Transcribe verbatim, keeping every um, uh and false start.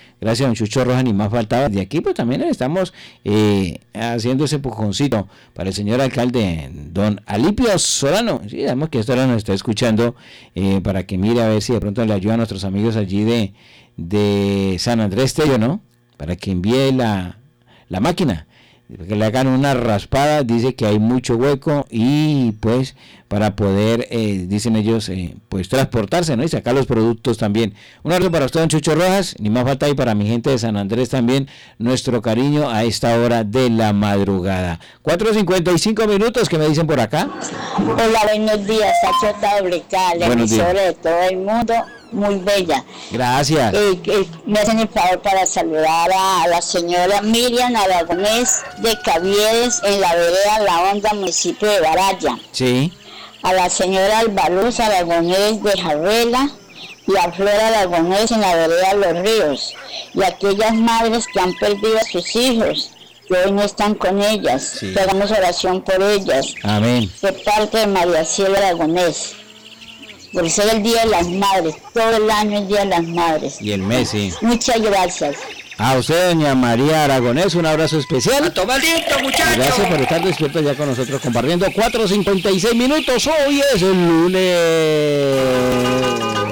Gracias, don Chucho Rojas, ni más faltaba. De aquí pues también estamos eh, haciendo ese pujoncito para el señor alcalde, don Alipio Solano. Sí, sabemos que esto ahora nos está escuchando eh, para que mire a ver si de pronto le ayuda a nuestros amigos allí de, de San Andrés Tello, ¿no? Para que envíe la, la máquina, que le hagan una raspada. Dice que hay mucho hueco y pues para poder, eh, dicen ellos, eh, pues transportarse, ¿no? Y sacar los productos también. Un abrazo para usted, don Chucho Rojas, ni más falta, y para mi gente de San Andrés también, nuestro cariño a esta hora de la madrugada. cuatro cincuenta y cinco minutos, ¿qué me dicen por acá? Hola, buenos días, Sachota Doblical, la emisora de todo el mundo, muy bella. Gracias. Eh, eh, me hacen el favor para saludar a, a la señora Miriam Aragonés de Caviedes, en la vereda La Honda, municipio de Baraya. Sí. A la señora Albaluz Aragonés de Jarrela y a Flor Aragonés en la vereda Los Ríos. Y a aquellas madres que han perdido a sus hijos, que hoy no están con ellas. Sí. Que hagamos oración por ellas. Amén. De parte de María Cielo Aragonés. Por ser el Día de las Madres, todo el año el Día de las Madres. Y el mes, sí. Muchas gracias. A usted, doña María Aragonés, un abrazo especial. ¡A tomar listo, muchachos! Gracias por estar despierto ya con nosotros compartiendo. Cuatro cincuenta y seis minutos, hoy es el lunes.